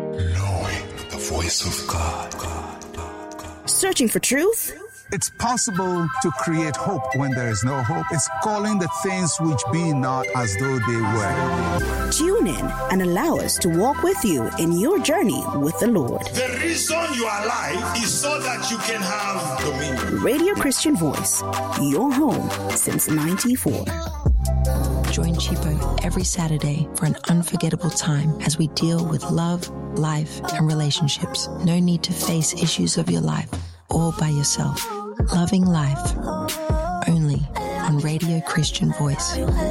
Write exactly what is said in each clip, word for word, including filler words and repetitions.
Knowing the voice of God. Searching for truth? It's possible to create hope when there is no hope. It's calling the things which be not as though they were. Tune in and allow us to walk with you in your journey with the Lord. The reason you are alive is so that you can have dominion. Radio Christian Voice, your home since ninety-four. Join Chipo every Saturday for an unforgettable time as we deal with love, life, and relationships. No need to face issues of your life all by yourself. Loving life, only on Radio Christian Voice.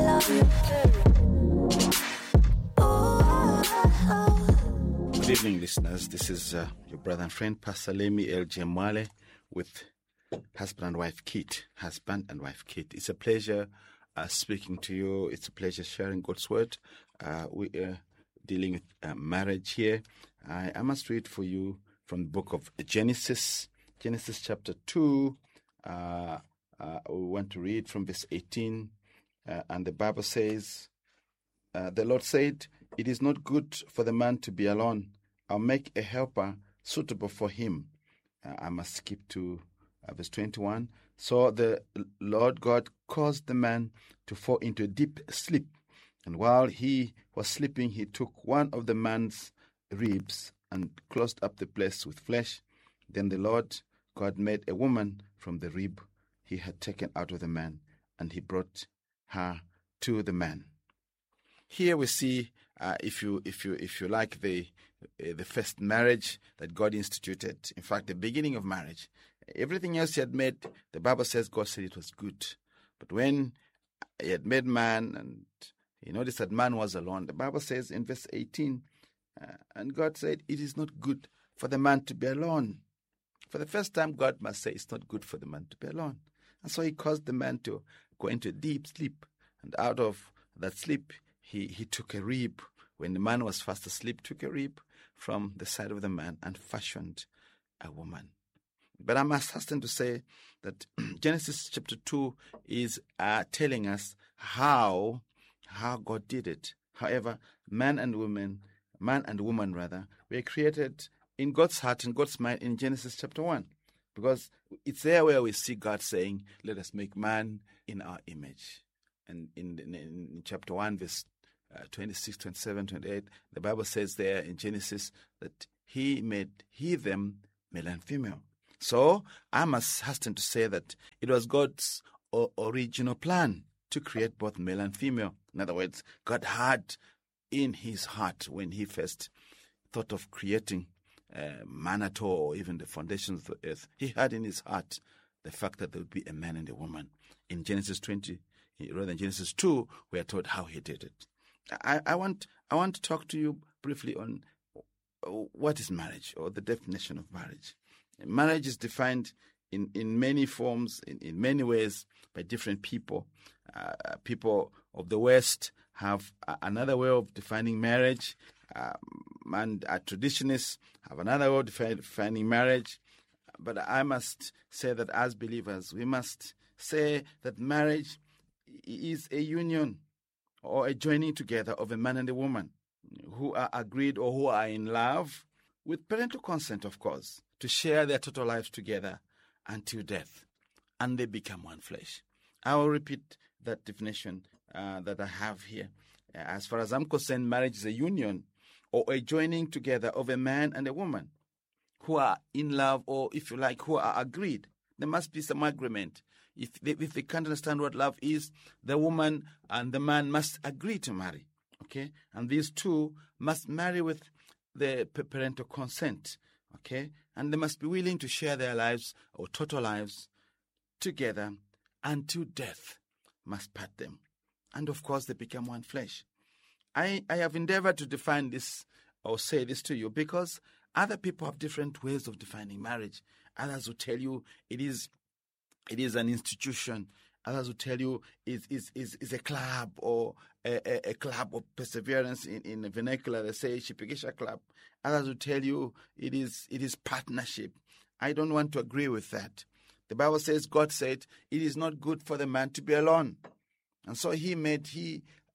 Good evening, listeners. This is uh, your brother and friend, Pastor Lemi L. J. Mwale, with husband and wife Kit. Husband and wife Kit. It's a pleasure uh, speaking to you. It's a pleasure sharing God's word. Uh, we are dealing with uh, marriage here. I, I must read for you from the book of Genesis, Genesis chapter two. Uh, uh, we want to read from verse eighteen. Uh, and the Bible says, uh, the Lord said, "It is not good for the man to be alone. I'll make a helper suitable for him." Uh, I must skip to uh, verse twenty-one. So the Lord God caused the man to fall into a deep sleep. And while he was sleeping, he took one of the man's ribs and closed up the place with flesh. Then the Lord God made a woman from the rib he had taken out of the man, and he brought her to the man. Here we see, uh, if you if you if you like, the uh, the first marriage that God instituted. In fact, the beginning of marriage. Everything else He had made, the Bible says God said it was good. But when He had made man, and He noticed that man was alone, the Bible says in verse eighteen, uh, and God said, "It is not good for the man to be alone." For the first time, God must say it's not good for the man to be alone. And so He caused the man to go into a deep sleep. And out of that sleep, he, he took a rib. When the man was fast asleep, took a rib from the side of the man and fashioned a woman. But I must hasten to say that Genesis chapter two is uh, telling us how, how God did it. However, man and woman, man and woman rather, were created in God's heart and God's mind in Genesis chapter one. Because it's there where we see God saying, "Let us make man in our image." And in, in, in chapter one, verse uh, twenty-six, twenty-seven, twenty-eight, the Bible says there in Genesis that He made He them male and female. So I must hasten to say that it was God's o- original plan to create both male and female. In other words, God had in His heart, when He first thought of creating Uh, man at all, or even the foundations of the earth, He had in His heart the fact that there would be a man and a woman. In Genesis twenty, rather than Genesis two, we are told how He did it. I, I want I want to talk to you briefly on what is marriage, or the definition of marriage. Marriage is defined in, in many forms, in, in many ways, by different people. Uh, people of the West have another way of defining marriage. Um, and uh, traditionists have another way of defining marriage. But I must say that as believers, we must say that marriage is a union or a joining together of a man and a woman who are agreed or who are in love, with parental consent, of course, to share their total lives together until death, and they become one flesh. I will repeat that definition uh, that I have here. As far as I'm concerned, marriage is a union or a joining together of a man and a woman who are in love, or if you like, who are agreed. There must be some agreement. If they, if they can't understand what love is, the woman and the man must agree to marry. Okay? And these two must marry with the parental consent. Okay? And they must be willing to share their lives, or total lives, together until death must part them. And of course, they become one flesh. I, I have endeavored to define this or say this to you because other people have different ways of defining marriage. Others will tell you it is it is an institution. Others will tell you it is is is a club, or a, a, a club of perseverance. In, in the vernacular, they say Shipikisha Club. Others will tell you it is it is partnership. I don't want to agree with that. The Bible says, God said, it is not good for the man to be alone. And so he made, he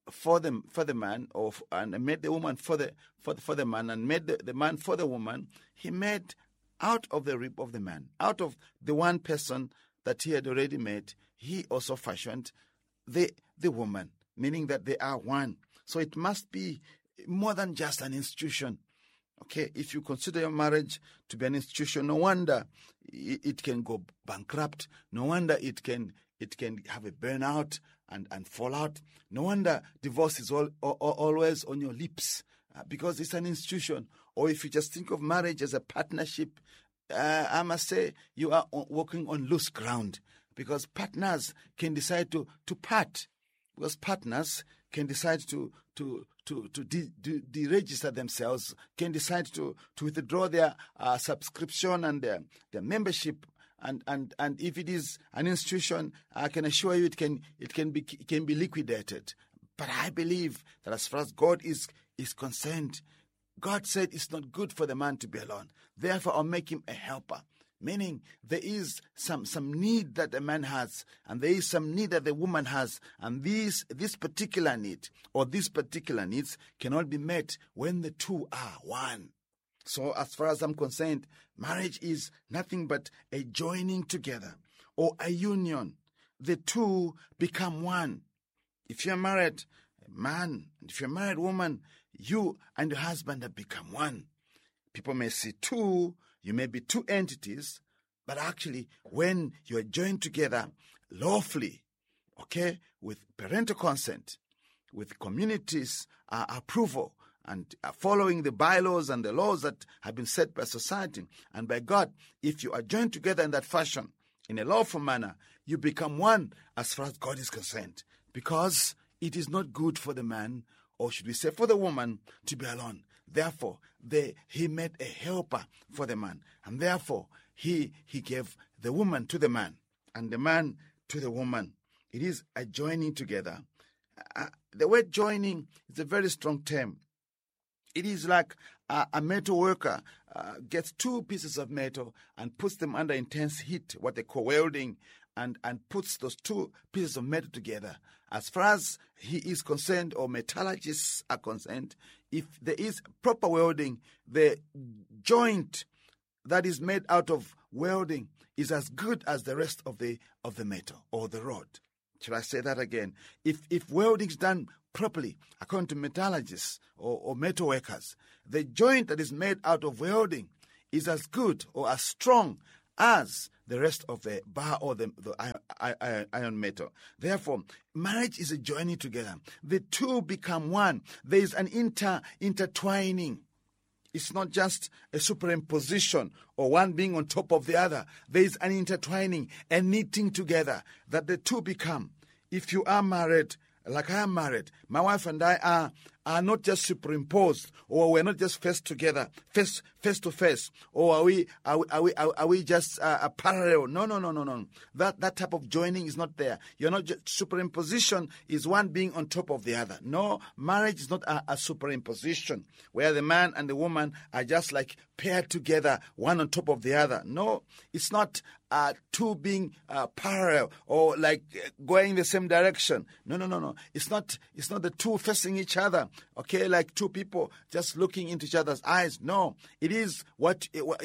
for the for the man, or and made the woman for the for the, for the man, and made the, the man for the woman. He made out of the rib of the man, out of the one person that he had already made, he also fashioned the the woman, meaning that they are one. So it must be more than just an institution. Okay, if you consider your marriage to be an institution, no wonder it, it can go bankrupt. No wonder it can it can have a burnout and, and fall out. No wonder divorce is all, all, always on your lips uh, because it's an institution. Or if you just think of marriage as a partnership, uh, I must say you are walking on loose ground, because partners can decide to, to part. Because partners can decide to to to to de- de- deregister themselves, can decide to to withdraw their uh, subscription and their, their membership, and, and and if it is an institution, I can assure you it can it can be it can be liquidated. But I believe that as far as God is is concerned, God said it's not good for the man to be alone. Therefore, I'll make him a helper. Meaning there is some, some need that the man has, and there is some need that the woman has, and this this particular need or these particular needs cannot be met when the two are one. So as far as I'm concerned, marriage is nothing but a joining together or a union. The two become one. If you're married, man, if you're a married woman, you and your husband have become one. People may see two. You may be two entities, but actually when you are joined together lawfully, okay, with parental consent, with community's uh, approval, and uh, following the bylaws and the laws that have been set by society and by God, if you are joined together in that fashion, in a lawful manner, you become one as far as God is concerned. Because it is not good for the man, or should we say for the woman, to be alone. Therefore, they, he made a helper for the man. And therefore, he, he gave the woman to the man and the man to the woman. It is a joining together. Uh, the word joining is a very strong term. It is like a, a metal worker uh, gets two pieces of metal and puts them under intense heat, what they call welding, and, and puts those two pieces of metal together. As far as he is concerned, or metallurgists are concerned, if there is proper welding, the joint that is made out of welding is as good as the rest of the of the metal or the rod. Should I say that again? If if welding is done properly, according to metallurgists or, or metal workers, the joint that is made out of welding is as good or as strong as the rest of the bar or the, the iron, iron, iron metal. Therefore, marriage is a joining together. The two become one. There is an inter intertwining. It's not just a superimposition or one being on top of the other. There is an intertwining, a knitting together that the two become. If you are married, like I am married, my wife and I are are not just superimposed, or we're not just face together, face face to face, or are we are we are we, are we just uh, a parallel? No, no, no, no, no. That that type of joining is not there. You're not just superimposition is one being on top of the other. No, marriage is not a, a superimposition where the man and the woman are just like paired together, one on top of the other. No, it's not uh, two being uh, parallel or like going the same direction. No, no, no, no. It's not. It's not the two facing each other. Okay, like two people just looking into each other's eyes. No, it is what,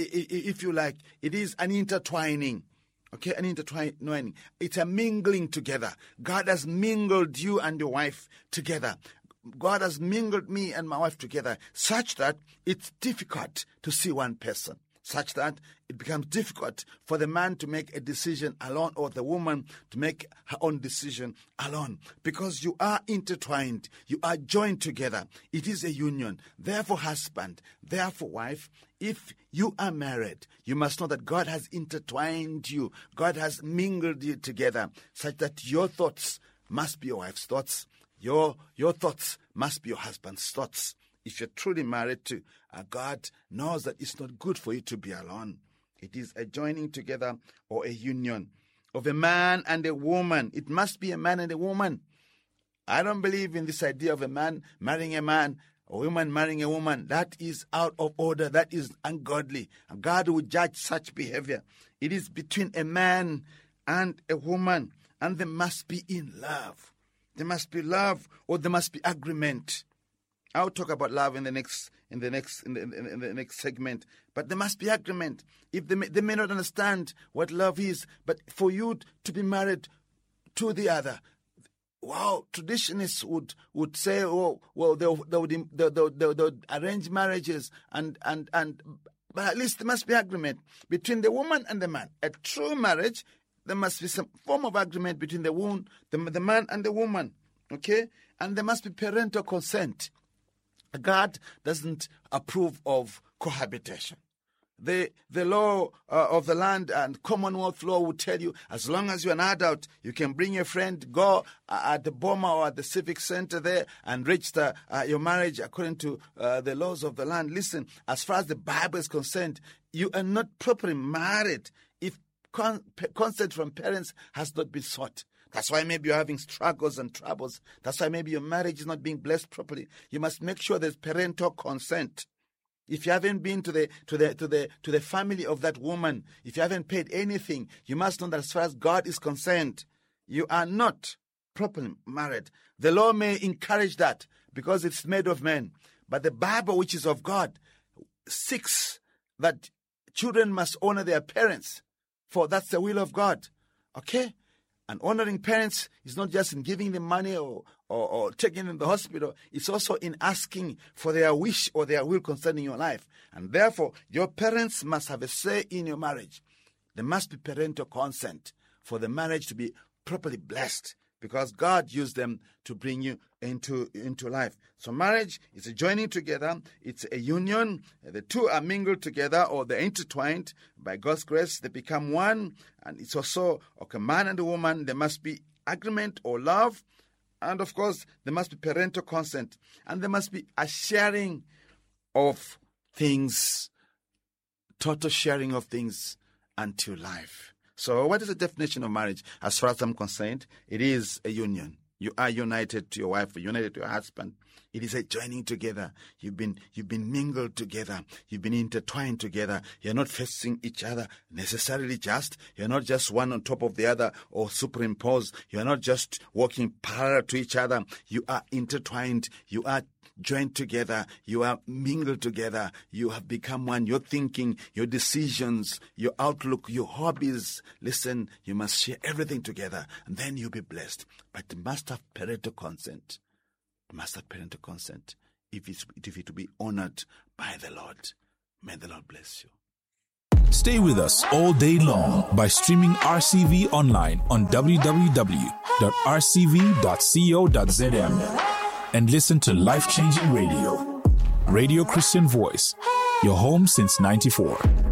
if you like, it is an intertwining. Okay, an intertwining. It's a mingling together. God has mingled you and your wife together. God has mingled me and my wife together such that it's difficult to see one person. Such that it becomes difficult for the man to make a decision alone or the woman to make her own decision alone. Because you are intertwined. You are joined together. It is a union. Therefore, husband, therefore, wife, if you are married, you must know that God has intertwined you. God has mingled you together such that your thoughts must be your wife's thoughts. Your, your thoughts must be your husband's thoughts. If you're truly married to uh, God, knows that it's not good for you to be alone. It is a joining together or a union of a man and a woman. It must be a man and a woman. I don't believe in this idea of a man marrying a man, a woman marrying a woman. That is out of order. That is ungodly. And God will judge such behavior. It is between a man and a woman, and they must be in love. There must be love, or there must be agreement. I'll talk about love in the next in the next in the, in the next segment. But there must be agreement. If they may, they may not understand what love is, but for you to be married to the other, wow, traditionists would, would say, oh, well, they, they would they, they, they, they would arrange marriages, and and and but at least there must be agreement between the woman and the man. A true marriage, there must be some form of agreement between the woman, the, the man and the woman, okay? And there must be parental consent. God doesn't approve of cohabitation. The the law uh, of the land and Commonwealth law will tell you, as long as you're an adult, you can bring your friend, go uh, at the Boma or at the Civic Center there and register uh, your marriage according to uh, the laws of the land. Listen, as far as the Bible is concerned, you are not properly married if con- consent from parents has not been sought. That's why maybe you're having struggles and troubles. That's why maybe your marriage is not being blessed properly. You must make sure there's parental consent. If you haven't been to the to the to the to the family of that woman, if you haven't paid anything, you must know that as far as God is concerned, you are not properly married. The law may encourage that because it's made of men, but the Bible, which is of God, seeks that children must honor their parents, for that's the will of God. Okay? And honoring parents is not just in giving them money or, or, or taking them to the hospital. It's also in asking for their wish or their will concerning your life. And therefore, your parents must have a say in your marriage. There must be parental consent for the marriage to be properly blessed, because God used them to bring you into, into life. So marriage is a joining together. It's a union. The two are mingled together, or they're intertwined. By God's grace, they become one. And it's also, okay, man and a woman, there must be agreement or love. And of course, there must be parental consent. And there must be a sharing of things, total sharing of things unto life. So what is the definition of marriage? As far as I'm concerned, it is a union. You are united to your wife, united to your husband. It is a joining together. You've been you've been mingled together. You've been intertwined together. You're not facing each other necessarily just. You're not just one on top of the other or superimposed. You're not just walking parallel to each other. You are intertwined. You are joined together. You are mingled together. You have become one. Your thinking, your decisions, your outlook, your hobbies. Listen, you must share everything together, and then you'll be blessed. But you must have parental consent. You must have parental consent if it's if it to be honored by the Lord. May the Lord bless you. Stay with us all day long by streaming R C V online on w w w dot r c v dot co dot z m and listen to Life Changing Radio. Radio Christian Voice, your home since ninety-four.